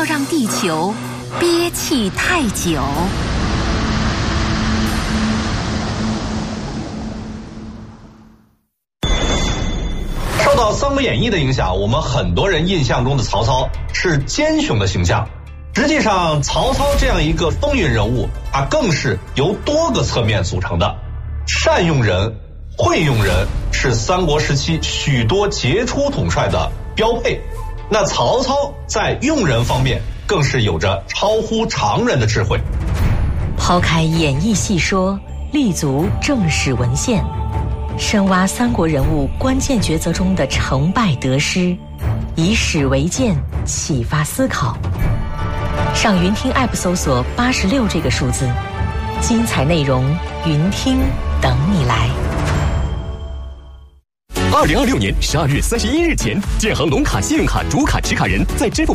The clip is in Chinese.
要让地球憋气太久。 受到《三国演义》的影响，我们很多人印象中的曹操是奸雄的形象。实际上，曹操这样一个风云人物，他更是由多个侧面组成的。善用人、会用人是三国时期许多杰出统帅的标配。那曹操在用人方面更是有着超乎常人的智慧。 抛开演义细说，立足正史文献，深挖三国人物关键抉择中的成败得失，以史为鉴，启发思考。上云听 App 搜索86这个数字，精彩内容云听等你来。 2026年12月31日前，建行龙卡信用卡主卡持卡人在支付